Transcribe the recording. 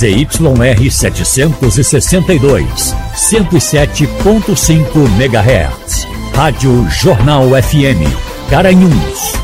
ZYR 762, 107.5 MHz. Rádio Jornal FM, Garanhuns.